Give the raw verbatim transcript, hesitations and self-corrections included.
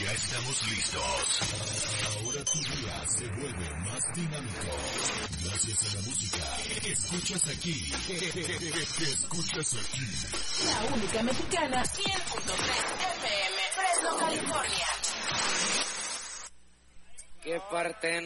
Ya estamos listos. Ahora tu día se vuelve más dinámico. Gracias a la música que escuchas aquí. Que escuchas aquí. La única mexicana, cien punto tres F M, Fresno, California. ¿Qué parte